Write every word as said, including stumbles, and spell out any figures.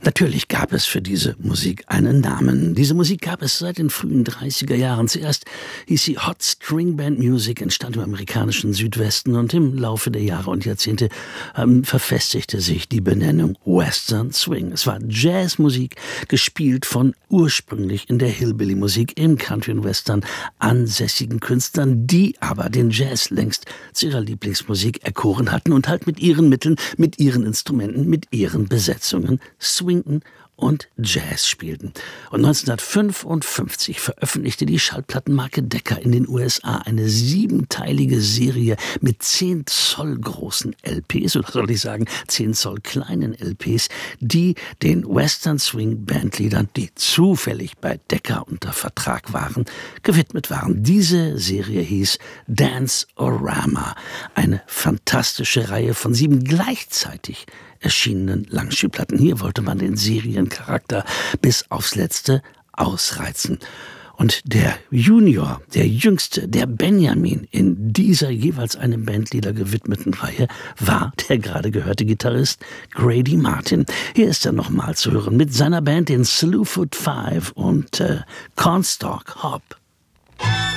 Natürlich gab es für diese Musik einen Namen. Diese Musik gab es seit den frühen dreißiger Jahren. Zuerst hieß sie Hot String Band Music, entstand im amerikanischen Südwesten und im Laufe der Jahre und Jahrzehnte ähm, verfestigte sich die Benennung Western Swing. Es war Jazzmusik, gespielt von ursprünglich in der Hillbilly-Musik im Country und Western ansässigen Künstlern, die aber den Jazz längst zu ihrer Lieblingsmusik erkoren hatten und halt mit ihren Mitteln, mit ihren Instrumenten, mit ihren Besetzungen Swing und Jazz spielten. Und neunzehnhundertfünfundfünfzig veröffentlichte die Schallplattenmarke Decca in den U S A eine siebenteilige Serie mit zehn Zoll großen L Ps, oder soll ich sagen zehn Zoll kleinen L Ps, die den Western Swing Bandliedern, die zufällig bei Decca unter Vertrag waren, gewidmet waren. Diese Serie hieß Dance-O-Rama, eine fantastische Reihe von sieben gleichzeitig erschienenen Langspielplatten. Hier wollte man den Seriencharakter bis aufs Letzte ausreizen. Und der Junior, der Jüngste, der Benjamin in dieser jeweils einem Bandlieder gewidmeten Reihe war der gerade gehörte Gitarrist Grady Martin. Hier ist er nochmal zu hören mit seiner Band, den Slewfoot Five und äh, Cornstalk Hop.